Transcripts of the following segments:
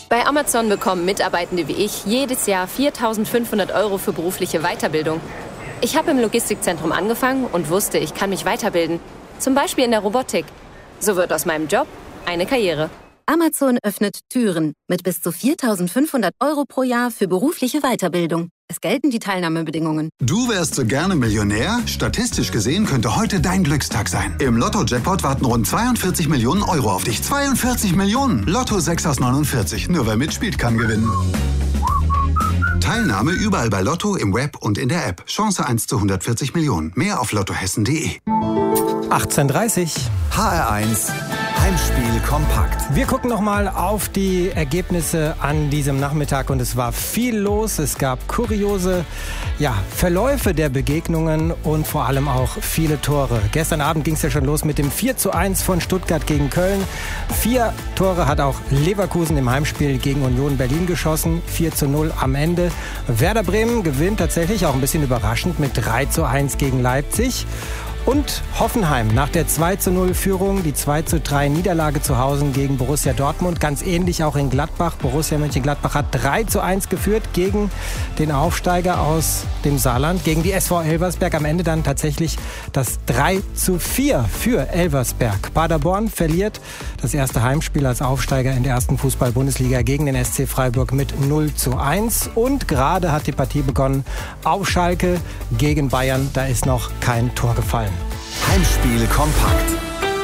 Bei Amazon bekommen Mitarbeitende wie ich jedes Jahr 4.500 € für berufliche Weiterbildung. Ich habe im Logistikzentrum angefangen und wusste, ich kann mich weiterbilden. Zum Beispiel in der Robotik. So wird aus meinem Job eine Karriere. Amazon öffnet Türen mit bis zu 4.500 € pro Jahr für berufliche Weiterbildung. Es gelten die Teilnahmebedingungen. Du wärst so gerne Millionär? Statistisch gesehen könnte heute dein Glückstag sein. Im Lotto-Jackpot warten rund 42 Millionen € auf dich. 42 Millionen! Lotto 6 aus 49. Nur wer mitspielt, kann gewinnen. Teilnahme überall bei Lotto, im Web und in der App. Chance 1 zu 140 Millionen. Mehr auf lottohessen.de. 18:30 HR1 Heimspiel kompakt. Wir gucken nochmal auf die Ergebnisse an diesem Nachmittag und es war viel los. Es gab kuriose Verläufe der Begegnungen und vor allem auch viele Tore. Gestern Abend ging es ja schon los mit dem 4:1 von Stuttgart gegen Köln. 4 Tore hat auch Leverkusen im Heimspiel gegen Union Berlin geschossen. 4:0 am Ende. Werder Bremen gewinnt tatsächlich auch ein bisschen überraschend mit 3:1 gegen Leipzig. Und Hoffenheim nach der 2:0 Führung, die 2:3 Niederlage zu Hause gegen Borussia Dortmund. Ganz ähnlich auch in Gladbach. Borussia Mönchengladbach hat 3:1 geführt gegen den Aufsteiger aus dem Saarland, gegen die SV Elversberg. Am Ende dann tatsächlich das 3:4 für Elversberg. Paderborn verliert das erste Heimspiel als Aufsteiger in der ersten Fußball-Bundesliga gegen den SC Freiburg mit 0:1. Und gerade hat die Partie begonnen auf Schalke gegen Bayern. Da ist noch kein Tor gefallen. Heimspiel kompakt.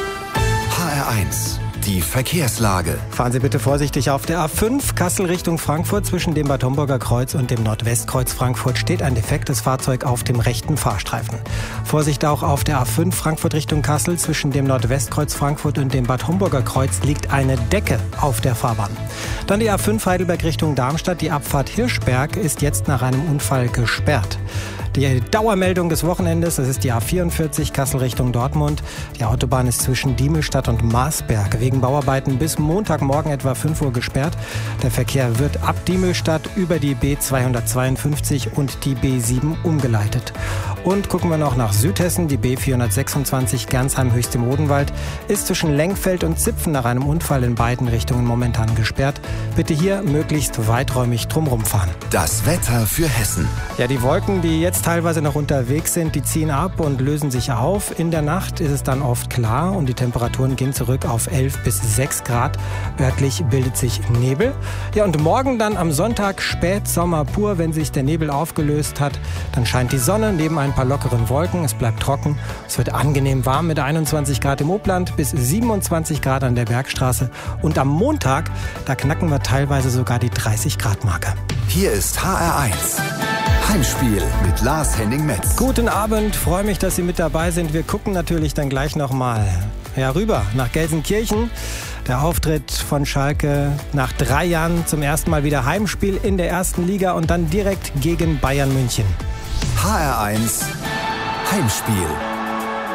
HR1, die Verkehrslage. Fahren Sie bitte vorsichtig auf der A5 Kassel Richtung Frankfurt. Zwischen dem Bad Homburger Kreuz und dem Nordwestkreuz Frankfurt steht ein defektes Fahrzeug auf dem rechten Fahrstreifen. Vorsicht auch auf der A5 Frankfurt Richtung Kassel. Zwischen dem Nordwestkreuz Frankfurt und dem Bad Homburger Kreuz liegt eine Decke auf der Fahrbahn. Dann die A5 Heidelberg Richtung Darmstadt. Die Abfahrt Hirschberg ist jetzt nach einem Unfall gesperrt. Die Dauermeldung des Wochenendes, das ist die A44 Kassel Richtung Dortmund. Die Autobahn ist zwischen Diemelstadt und Marsberg wegen Bauarbeiten bis Montagmorgen etwa 5 Uhr gesperrt. Der Verkehr wird ab Diemelstadt über die B252 und die B7 umgeleitet. Und gucken wir noch nach Südhessen. Die B426 Gernsheim-Höchst im Odenwald ist zwischen Lengfeld und Zipfen nach einem Unfall in beiden Richtungen momentan gesperrt. Bitte hier möglichst weiträumig drumherum fahren. Das Wetter für Hessen. Ja, die Wolken, die jetzt teilweise noch unterwegs sind, die ziehen ab und lösen sich auf. In der Nacht ist es dann oft klar und die Temperaturen gehen zurück auf 11 bis 6 Grad. Örtlich bildet sich Nebel. Ja, und morgen dann am Sonntag Spätsommer pur, wenn sich der Nebel aufgelöst hat. Dann scheint die Sonne neben ein paar lockeren Wolken. Es bleibt trocken. Es wird angenehm warm mit 21 Grad im Obland bis 27 Grad an der Bergstraße. Und am Montag, da knacken wir teilweise sogar die 30 Grad Marke. Hier ist HR1. Heimspiel mit Lars Henning-Metz. Guten Abend, freue mich, dass Sie mit dabei sind. Wir gucken natürlich dann gleich nochmal rüber nach Gelsenkirchen. Der Auftritt von Schalke nach 3 Jahren zum ersten Mal wieder Heimspiel in der ersten Liga und dann direkt gegen Bayern München. HR1 Heimspiel.